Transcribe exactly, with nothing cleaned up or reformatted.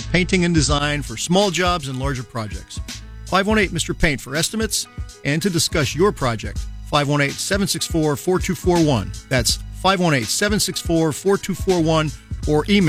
painting and design for small jobs and larger projects. five one eight Mister Paint for estimates and to discuss your project. five one eight, seven six four, four two four one. That's five one eight, seven six four, four two four one or email